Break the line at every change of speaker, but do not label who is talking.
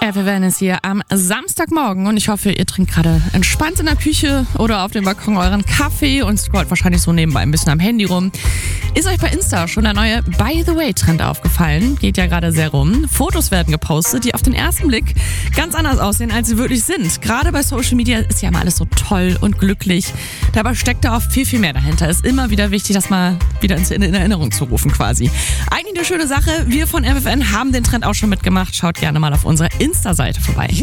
FFN ist hier am Samstagmorgen und ich hoffe, ihr trinkt gerade entspannt in der Küche oder auf dem Balkon euren Kaffee und scrollt wahrscheinlich so nebenbei ein bisschen am Handy rum. Ist euch bei Insta schon der neue By the Way-Trend aufgefallen? Geht ja gerade sehr rum. Fotos werden gepostet, die auf den ersten Blick ganz anders aussehen, als sie wirklich sind. Gerade bei Social Media ist ja immer alles so toll und glücklich. Dabei steckt da oft viel, viel mehr dahinter. Ist immer wieder wichtig, das mal wieder in Erinnerung zu rufen quasi. Eigentlich eine schöne Sache. Wir von FFN haben den Trend auch schon mitgemacht. Schaut gerne mal auf unserer Insta-Seite vorbei.